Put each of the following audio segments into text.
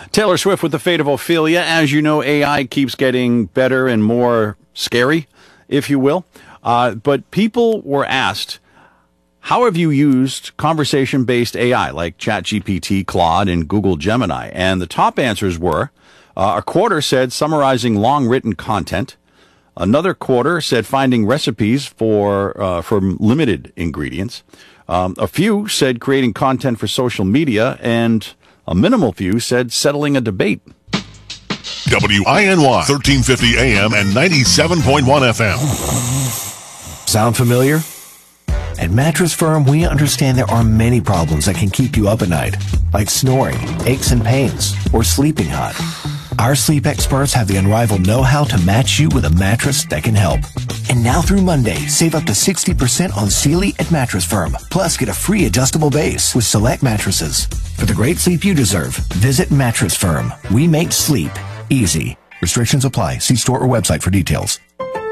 Taylor Swift with the fate of Ophelia. As you know, AI keeps getting better and more scary, if you will. But people were asked, how have you used conversation-based AI like ChatGPT, Claude, and Google Gemini? And the top answers were, a quarter said summarizing long written content. Another quarter said finding recipes for limited ingredients. A few said creating content for social media, and a minimal few said settling a debate. WINY 1350 AM and 97.1 FM. Sound familiar? At Mattress Firm, we understand there are many problems that can keep you up at night, like snoring, aches and pains, or sleeping hot. Our sleep experts have the unrivaled know-how to match you with a mattress that can help. And now through Monday, save up to 60% on Sealy at Mattress Firm. Plus, get a free adjustable base with select mattresses. For the great sleep you deserve, visit Mattress Firm. We make sleep easy. Restrictions apply. See store or website for details.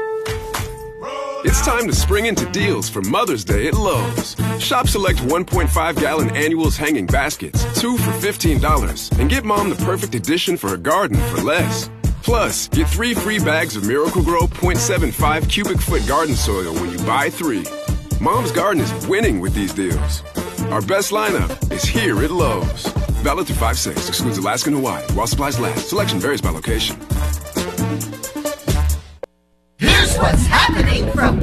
It's time to spring into deals for Mother's Day at Lowe's. Shop select 1.5-gallon annuals hanging baskets, 2 for $15, and get Mom the perfect addition for her garden for less. Plus, get 3 free bags of Miracle-Gro 0.75 cubic foot garden soil when you buy 3. Mom's garden is winning with these deals. Our best lineup is here at Lowe's. Valid through 5/6, excludes Alaska and Hawaii, while supplies last. Selection varies by location. Here's what's happening from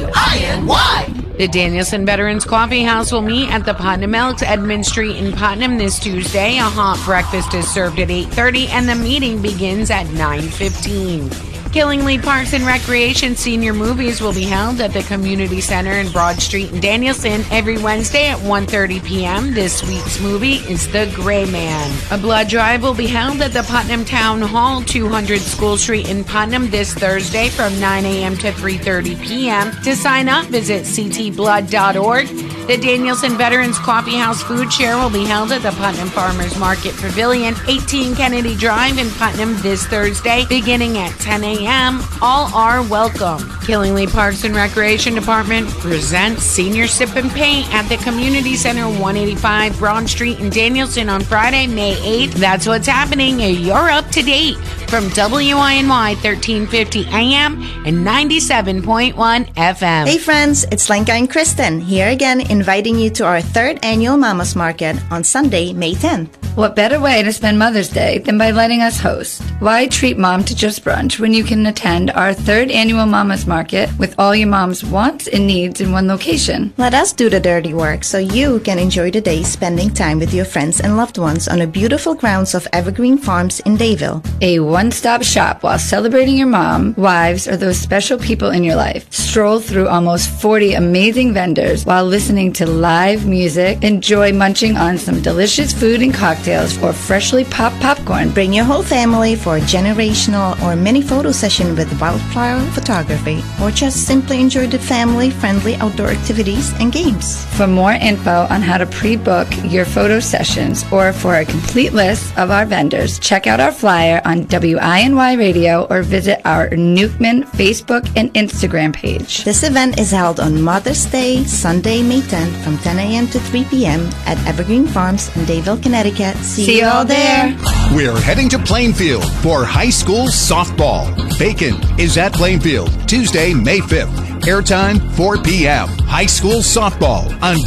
WINY. The Danielson Veterans Coffee House will meet at the Putnam Elks, Edmund Street in Putnam this Tuesday. A hot breakfast is served at 8:30 and the meeting begins at 9:15. Killingly Parks and Recreation Senior Movies will be held at the Community Center in Broad Street in Danielson every Wednesday at 1:30 p.m. This week's movie is The Gray Man. A blood drive will be held at the Putnam Town Hall, 200 School Street in Putnam this Thursday from 9 a.m. to 3:30 p.m. To sign up, visit ctblood.org. The Danielson Veterans Coffee House Food Share will be held at the Putnam Farmers Market Pavilion, 18 Kennedy Drive in Putnam this Thursday, beginning at 10 a.m. All are welcome. Killingly Parks and Recreation Department presents Senior Sip and Paint at the Community Center, 185 Broad Street in Danielson on Friday, May 8th. That's what's happening. You're up to date. From WINY 1350 AM and 97.1 FM. Hey friends, it's Lenka and Kristen here again, inviting you to our 3rd annual Mama's Market on Sunday, May 10th. What better way to spend Mother's Day than by letting us host? Why treat mom to just brunch when you can attend our 3rd annual Mama's Market with all your mom's wants and needs in one location? Let us do the dirty work so you can enjoy the day spending time with your friends and loved ones on the beautiful grounds of Evergreen Farms in Dayville. A one-stop shop while celebrating your mom, wives, or those special people in your life. Stroll through almost 40 amazing vendors while listening to live music. Enjoy munching on some delicious food and cocktails or freshly popped popcorn. Bring your whole family for a generational or mini photo session with wildflower photography, or just simply enjoy the family-friendly outdoor activities and games. For more info on how to pre-book your photo sessions or for a complete list of our vendors, check out our flyer on WINY Radio or visit our Newkman Facebook and Instagram page. This event is held on Mother's Day, Sunday, May 10th from 10 a.m. to 3 p.m. at Evergreen Farms in Dayville, Connecticut. See you all there. We're heading to Plainfield for high school softball. Bacon is at Plainfield, Tuesday, May 5th. Airtime 4 p.m. High school softball on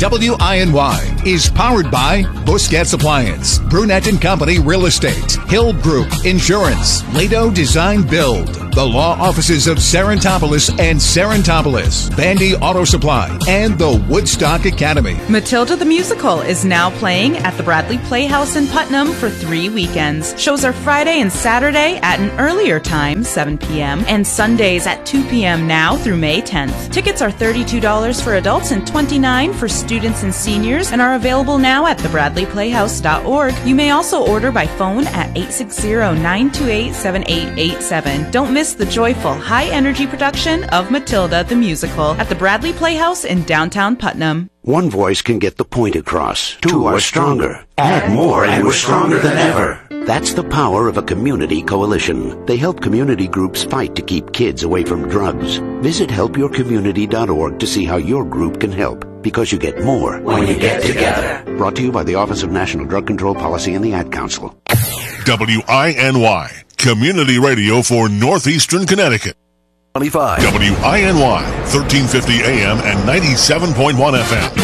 WINY is powered by Busquets Appliance, Brunette & Company Real Estate, Hill Group Insurance, Lado Design Build, the law offices of Serentopolis and Serentopolis, Bandy Auto Supply, and the Woodstock Academy. Matilda the Musical is now playing at the Bradley Playhouse in Putnam for 3 weekends. Shows are Friday and Saturday at an earlier time, 7 p.m., and Sundays at 2 p.m. now through May 10th. Tickets are $32 for adults and $29 for students and seniors and are available now at thebradleyplayhouse.org. You may also order by phone at 860-928-7887. Don't miss the joyful, high-energy production of Matilda the Musical at the Bradley Playhouse in downtown Putnam. One voice can get the point across. 2 are stronger. Add more and we're stronger than ever. That's the power of a community coalition. They help community groups fight to keep kids away from drugs. Visit helpyourcommunity.org to see how your group can help. Because you get more when you get together. Brought to you by the Office of National Drug Control Policy and the Ad Council. WINY, community radio for Northeastern Connecticut. 25. WINY, 1350 AM and 97.1 FM.